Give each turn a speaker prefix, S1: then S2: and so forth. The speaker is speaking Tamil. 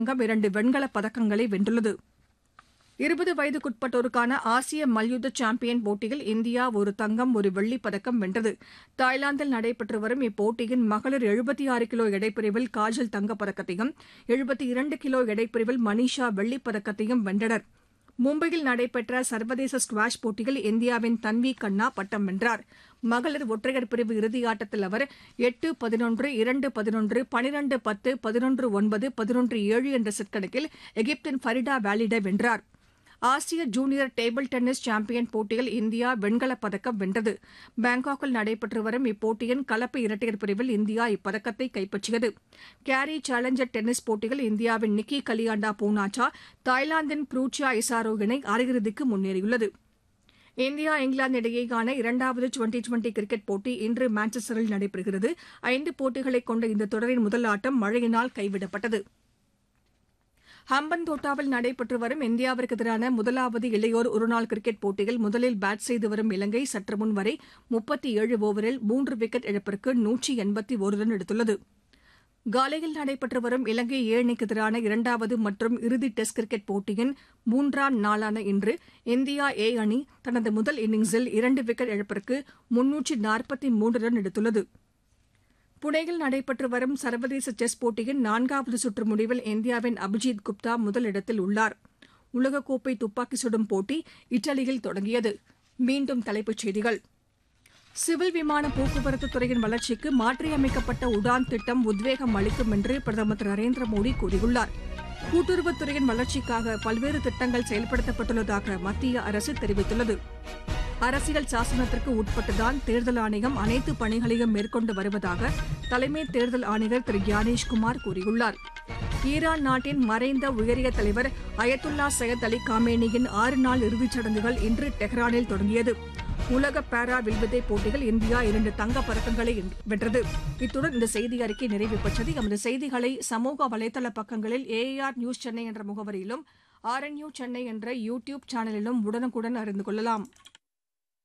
S1: 2 வெண்கலப் பதக்கங்களை வென்றுள்ளது. 20 வயதுக்குட்பட்டோருக்கான ஆசிய மல்யுத்த சாம்பியன் போட்டியில் இந்தியா ஒரு தங்கம், ஒரு வெள்ளிப் பதக்கம் வென்றது. தாய்லாந்தில் நடைபெற்று வரும் இப்போட்டியின் மகளிர் 76 கிலோ எடைப்பிரிவில் காஜல் தங்கப் பதக்கத்தையும், 72 கிலோ எடைப்பிரிவில் மனிஷா வெள்ளிப் பதக்கத்தையும் வென்றனர். மும்பையில் நடைபெற்ற சர்வதேச ஸ்குவாஷ் போட்டியில் இந்தியாவின் தன்வி கண்ணா பட்டம் வென்றார். மகளிர் ஒற்றையர் பிரிவு இறுதியாட்டத்தில் அவர் 8-11, 2-11, 12-10, 11-9, 11-7 என்ற செட் கணக்கில் எகிப்தின் ஃபரிடா வாலிடை வென்றார். ஆசிய ஜூனியர் டேபிள் டென்னிஸ் சாம்பியன் போட்டியில் இந்தியா வெண்கலப் பதக்கம் வென்றது. பாங்காக்கில் நடைபெற்று வரும் இப்போட்டியின் கலப்பு இரட்டையர் பிரிவில் இந்தியா இப்பதக்கத்தை கைப்பற்றியது. கேரி சேலஞ்சர் டென்னிஸ் போட்டியில் இந்தியாவின் நிக்கி கலியாண்டா பூனாச்சா, தாய்லாந்தின் ப்ரூச்சியா இசாரோ இணை அரையிறுதிக்கு முன்னேறியுள்ளது. இந்தியா இங்கிலாந்து இடையேயான 2வது டுவெண்டி கிரிக்கெட் போட்டி இன்று மான்செஸ்டரில் நடைபெறுகிறது. 5 போட்டிகளைக் கொண்ட இந்த தொடரின் முதல் ஆட்டம் மழையினால் கைவிடப்பட்டது. ஹம்பன்தோட்டாவில் நடைபெற்று வரும் இந்தியாவிற்கு எதிரான முதலாவது இளையோர் ஒருநாள் கிரிக்கெட் போட்டியில் முதலில் பேட் செய்து வரும் இலங்கை சற்று முன் வரை 37 ஓவரில் 3 விக்கெட் இழப்பிற்கு 181 ரன் எடுத்துள்ளது. காலையில் நடைபெற்று வரும் இலங்கை ஏ அணிக்கு எதிரான 2வது மற்றும் இறுதி டெஸ்ட் கிரிக்கெட் போட்டியின் 3ஆம் நாளான இன்று இந்தியா ஏ அணி தனது முதல் இன்னிங்ஸில் 2 விக்கெட் இழப்பிற்கு 343 ரன் எடுத்துள்ளது. புனேயில் நடைபெற்று வரும் சர்வதேச செஸ் போட்டியின் 4வது சுற்று முடிவில் இந்தியாவின் அபிஜித் குப்தா முதலிடத்தில் உள்ளார். உலகக்கோப்பை துப்பாக்கி சுடும் போட்டி இத்தாலியில் தொடங்கியது. மீண்டும் தலைப்புச் செய்திகள். சிவில் விமான போக்குவரத்து துறையின் வளர்ச்சிக்கு மாற்றியமைக்கப்பட்ட உடான் திட்டம் உத்வேகம் அளிக்கும் என்று பிரதமர் திரு நரேந்திர மோடி கூறியுள்ளார். கூட்டுறவுத்துறையின் வளர்ச்சிக்காக பல்வேறு திட்டங்கள் செயல்படுத்தப்பட்டுள்ளதாக மத்திய அரசு தெரிவித்துள்ளது. அரசியல் சாசனத்திற்கு உட்பட்டுதான் தேர்தல் ஆணையம் அனைத்து பணிகளையும் மேற்கொண்டு வருவதாக தலைமை தேர்தல் ஆணையர் திரு ஞானேஷ்குமார் கூறியுள்ளார். ஈரான் நாட்டின் மறைந்த உயரிய தலைவர் அயத்துல்லா சையத் அலி காமேனியின் 6 நாள் இறுதிச் சடங்குகள் இன்று டெஹ்ரானில் தொடங்கியது. உலக பாரா வில்வித்தை போட்டியில் இந்தியா 2 தங்கப் பதக்கங்களை வென்றது. இத்துடன் இந்த செய்தி அறிக்கை நிறைவு பெற்றது. எமது செய்திகளை சமூக வலைதள பக்கங்களில் AAR நியூஸ் சென்னை என்ற முகவரியிலும், RNU சென்னை என்ற யூ டியூப் சேனலிலும் உடனுக்குடன் அறிந்து கொள்ளலாம்.